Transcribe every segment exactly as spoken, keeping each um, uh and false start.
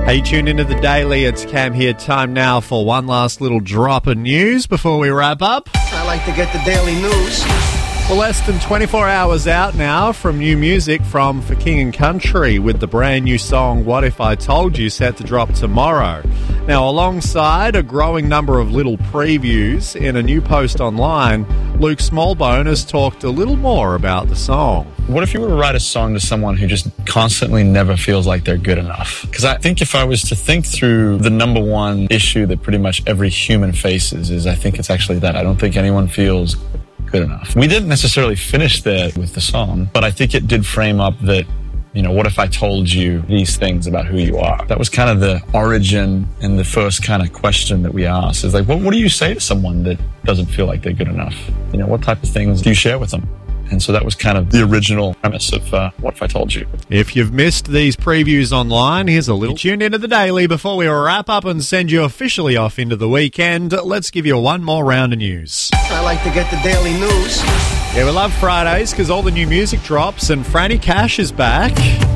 Hey, tuned into the Daily. It's Cam here. Time now for one last little drop of news before we wrap up. I like to get the daily news. Well, less than twenty-four hours out now from new music from For King and Country with the brand new song What If I Told You, set to drop tomorrow. Now, alongside a growing number of little previews in a new post online, Luke Smallbone has talked a little more about the song. What if you were to write a song to someone who just constantly never feels like they're good enough? Because I think if I was to think through the number one issue that pretty much every human faces is, I think it's actually that. I don't think anyone feels good enough. We didn't necessarily finish there with the song, but I think it did frame up that, you know, what if I told you these things about who you are? That was kind of the origin and the first kind of question that we asked is like, what, what do you say to someone that doesn't feel like they're good enough? You know, what type of things do you share with them? And so that was kind of the original premise of uh, What If I Told You. If you've missed these previews online, here's a little tune into the Daily before we wrap up and send you officially off into the weekend. Let's give you one more round of news. I like to get the daily news. Yeah, we love Fridays because all the new music drops and Franny Cash is back.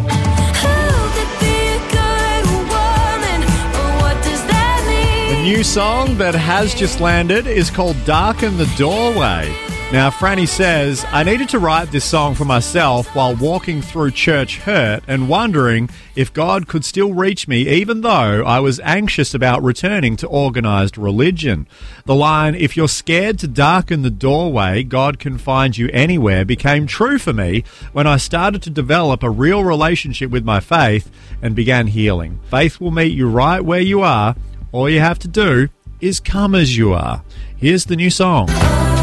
The new song that has just landed is called Darken the Doorway. Now, Franny says, I needed to write this song for myself while walking through church hurt and wondering if God could still reach me even though I was anxious about returning to organised religion. The line, if you're scared to darken the doorway, God can find you anywhere, became true for me when I started to develop a real relationship with my faith and began healing. Faith will meet you right where you are. All you have to do is come as you are. Here's the new song.